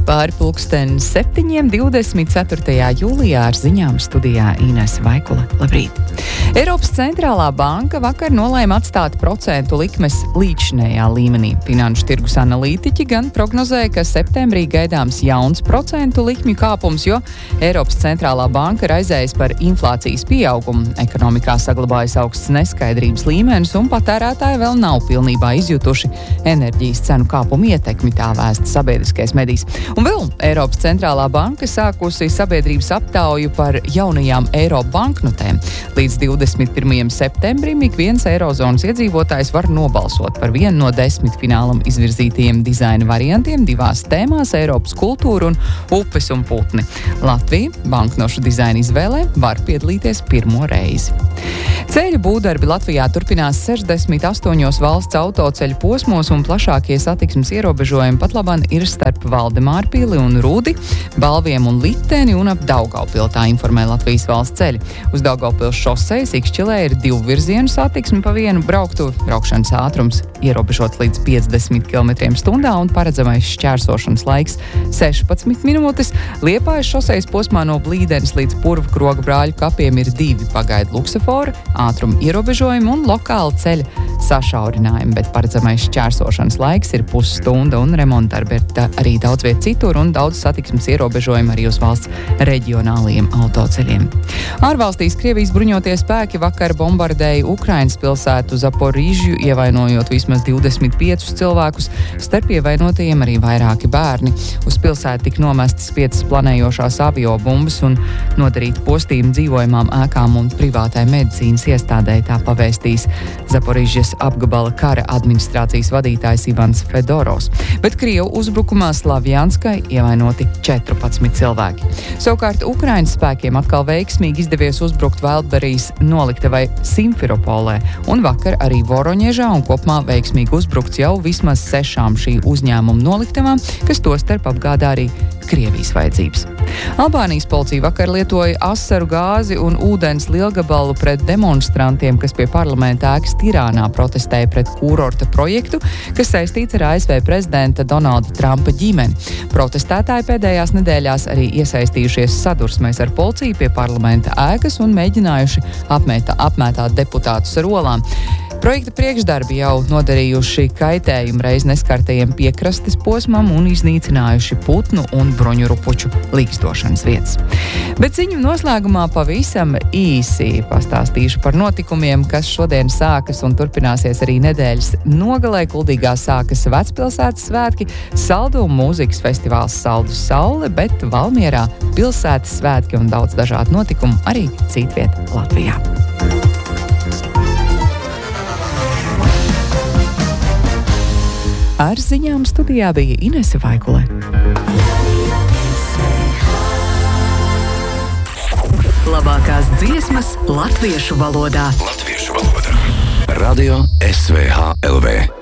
Pāri pulksten 7:24. jūlijā ar ziņām studijā Inese Vaikule. Labrīt! Eiropas centrālā banka vakar nolēma atstāt procentu likmes līdzinējā līmenī. Finanšu tirgus analītiķi gan prognozēja, ka septembrī gaidāms jauns procentu likmju kāpums, jo Eiropas centrālā banka raizējas par inflācijas pieaugumu. Ekonomikā saglabājas augsts neskaidrības līmenis un patērētāji vēl nav pilnībā izjutuši enerģijas cenu kāpumu ietekmi, tā vēsta sabiedriskais medijs. Un vēl Eiropas centrālā banka sākusi sabiedrības aptauju par jaunajām eiro banknotēm. Līdz 21. septembrim ik viens eirozonas iedzīvotājs var nobalsot par vienu no 10 finālam izvirzītajiem dizaina variantiem divās tēmās - Eiropas kultūra un upes un putni. Latvija banknošu dizaina izvēlē var piedalīties pirmo reizi. Ceļu būvdarbi Latvijā turpinās 68 valsts autoceļu posmos un plašākie satiksmes ierobežojumi patlaban ir starp Valdemārpili un Rudi, Balviem un Liteni un ap Daugavpili, tā informē Latvijas valsts ceļi. Uz Daugavpils šosejas Ikšķilē ir 2 virzienu satiksme pa vienu brauktuvi, braukšanas ātrums ierobežots līdz 50 km/h un paredzamais šķērsošanas laiks 16 minūtes. Liepājas šosejas posmā no Blīdenes līdz Purvu Kroga brāļu kapiem ir 2 pagaidu luksofori, ātruma ierobežojumi un lokāli ceļa sašaurinājumi, bet paredzamais šķērsošanas laiks ir pusstunda un remontdarbi ir arī daudz viet citur un daudz satiksmes ierobežojumi arī uz valsts reģionālajiem autoceļiem. Ārvalstīs Krievijas bruņotie spēki vakar bombardēja Ukrainas pilsētu Zaporižju, ievainojot vismaz 25 cilvēkus, starp ievainotajiem arī vairāki bērni. Uz pilsētu tika nomestas 5 planējošās aviobumbas un nodarīti postījumi dzīvojamām ēkām un privātai medicīnas iestādē, tā pavēstīs Zaporižjas apgabala kara administrācijas vadītājs Ivans Fedorovs. Bet Krievu uzbrukumā Slavjanskai ievainoti 14 cilvēki. Savukārt Ukrainas spēkiem atkal veiksmīgi izdevies uzbrukt Veldberijas noliktavai Simferopolē, un vakar arī Voroņežā un kopumā veiksmīgi uzbrukts jau vismaz 6 šī uzņēmuma noliktavām, kas tostarp apgādā arī Krievijas vajadzības. Albānijas policija vakar lietoja asaru gāzi un ūdens lielgabalu pret demonstrantiem, kas pie parlamenta ēkas Tirānā protestēja pret kūrorta projektu, kas saistīts ar ASV prezidenta Donalda Trumpa ģimeni. Protestētāji pēdējās nedēļās arī iesaistījušies sadursmēs ar policiju pie parlamenta ēkas un mēģinājuši apmētāt deputātus ar olām. Projekta priekšdarbi jau nodarījuši kaitējumu reiz neskartajiem piekrastes posmam un iznīcinājuši putnu un bruņurupuču līkstošanas vietas. Bet ziņu noslēgumā pavisam īsi pastāstīšu par notikumiem, kas šodien sākas un turpināsies arī nedēļas nogalē. Kuldīgā sākas Vecpilsētas svētki, Saldu un mūzikas festivāls Saldu saule, bet Valmierā pilsētas svētki un daudz dažādu notikumu arī citviet Latvijā. Ar ziņām studijā bija Inese Vaikule. Labākās dziesmas latviešu valodā. Radio SVH LV.